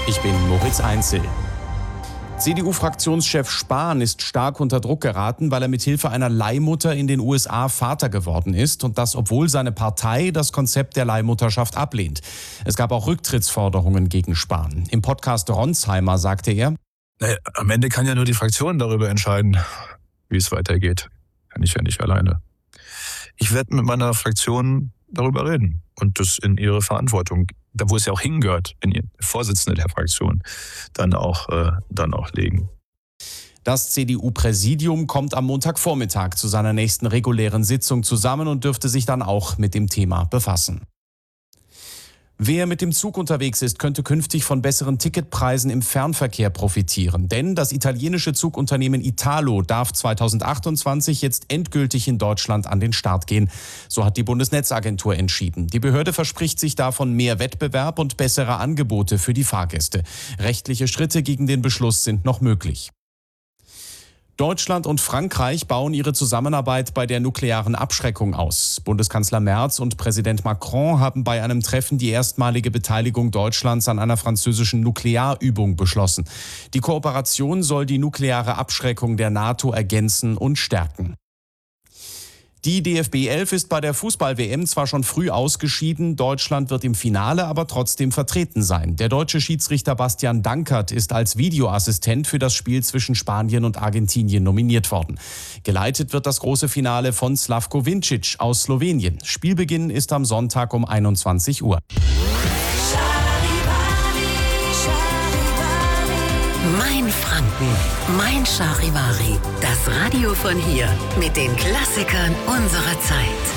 Ich bin Moritz Einzel. CDU-Fraktionschef Spahn ist stark unter Druck geraten, weil er mit Hilfe einer Leihmutter in den USA Vater geworden ist. Und das, obwohl seine Partei das Konzept der Leihmutterschaft ablehnt. Es gab auch Rücktrittsforderungen gegen Spahn. Im Podcast Ronsheimer sagte er: Am Ende kann ja nur die Fraktion darüber entscheiden, wie es weitergeht. Kann ich ja nicht alleine. Ich werde mit meiner Fraktion darüber reden und das in ihre Verantwortung, da wo es ja auch hingehört, in die Vorsitzende der Fraktion, dann auch legen. Das CDU-Präsidium kommt am Montagvormittag zu seiner nächsten regulären Sitzung zusammen und dürfte sich dann auch mit dem Thema befassen. Wer mit dem Zug unterwegs ist, könnte künftig von besseren Ticketpreisen im Fernverkehr profitieren. Denn das italienische Zugunternehmen Italo darf 2028 jetzt endgültig in Deutschland an den Start gehen. So hat die Bundesnetzagentur entschieden. Die Behörde verspricht sich davon mehr Wettbewerb und bessere Angebote für die Fahrgäste. Rechtliche Schritte gegen den Beschluss sind noch möglich. Deutschland und Frankreich bauen ihre Zusammenarbeit bei der nuklearen Abschreckung aus. Bundeskanzler Merz und Präsident Macron haben bei einem Treffen die erstmalige Beteiligung Deutschlands an einer französischen Nuklearübung beschlossen. Die Kooperation soll die nukleare Abschreckung der NATO ergänzen und stärken. Die DFB 11 ist bei der Fußball-WM zwar schon früh ausgeschieden, Deutschland wird im Finale aber trotzdem vertreten sein. Der deutsche Schiedsrichter Bastian Dankert ist als Videoassistent für das Spiel zwischen Spanien und Argentinien nominiert worden. Geleitet wird das große Finale von Slavko Vincic aus Slowenien. Spielbeginn ist am Sonntag um 21 Uhr. Mein Franken, mein Charivari, das Radio von hier mit den Klassikern unserer Zeit.